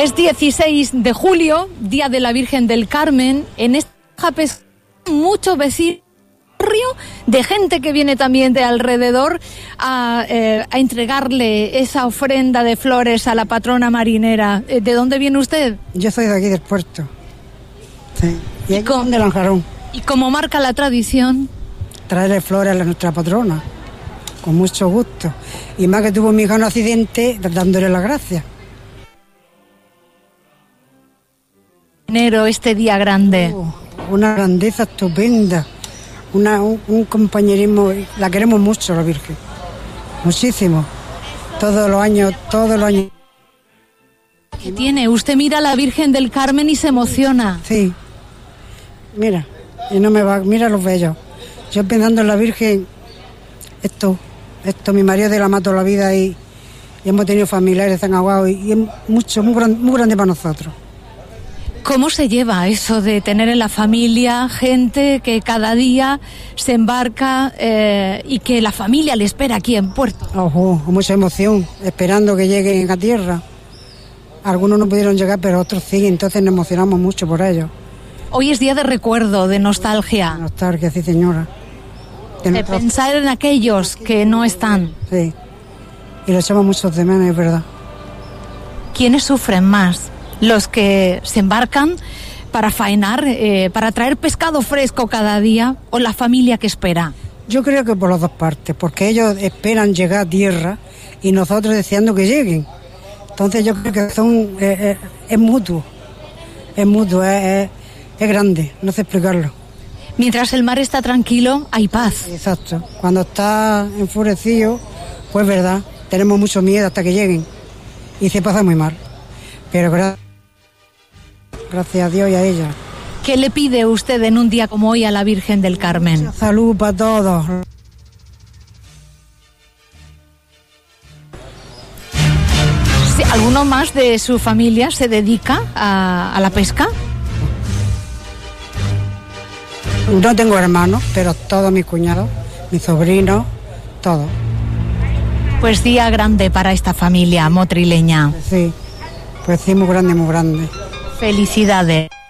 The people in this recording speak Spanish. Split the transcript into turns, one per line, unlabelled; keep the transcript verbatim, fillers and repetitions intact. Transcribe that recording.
Es dieciséis de julio, Día de la Virgen del Carmen. En esta pesca muchos vecinos de gente que viene también de alrededor a, eh, a entregarle esa ofrenda de flores a la patrona marinera. ¿De dónde viene usted?
Yo soy de aquí del puerto. Sí. Y,
¿Y cómo,
de Lanjarón.
¿Y cómo marca la tradición?
Traerle flores a nuestra patrona, con mucho gusto. Y más que tuvo mi hija un accidente, dándole las gracias.
Enero, este día grande.
Oh, una grandeza estupenda. Una, un, un compañerismo, la queremos mucho la Virgen, muchísimo, todos los años, todos los años.
¿Qué tiene? Usted mira a la Virgen del Carmen y se emociona.
Sí, mira, y no me va, mira los bellos. Yo pensando en la Virgen, esto, esto, mi marido de la mato la vida y, y hemos tenido familiares tan aguados y, y es mucho, muy, gran, muy grande para nosotros.
¿Cómo se lleva eso de tener en la familia gente que cada día se embarca eh, y que la familia le espera aquí en puerto?
Ojo, con mucha emoción, esperando que lleguen a tierra. Algunos no pudieron llegar, pero otros sí, entonces nos emocionamos mucho por ellos.
Hoy es día de recuerdo, de nostalgia.
Nostalgia, sí, señora.
De, de pensar en aquellos que no están.
Sí, y lo echamos mucho de menos, es verdad.
¿Quiénes sufren más? Los que se embarcan para faenar, eh, para traer pescado fresco cada día, o la familia que espera.
Yo creo que por las dos partes, porque ellos esperan llegar a tierra y nosotros deseando que lleguen. Entonces yo creo que son eh, eh, es mutuo, es mutuo, es, es, es grande, no sé explicarlo.
Mientras el mar está tranquilo, hay paz.
Exacto, cuando está enfurecido, pues verdad, tenemos mucho miedo hasta que lleguen y se pasa muy mal, pero gracias. Gracias a Dios y a ella.
¿Qué le pide usted en un día como hoy a la Virgen del Carmen?
Mucha salud para todos.
Sí, ¿alguno más de su familia se dedica a, a la pesca?
No tengo hermanos, pero todos mis cuñados, mis sobrinos, todos.
Pues día grande para esta familia motrileña.
Sí, pues sí, muy grande, muy grande.
Felicidades.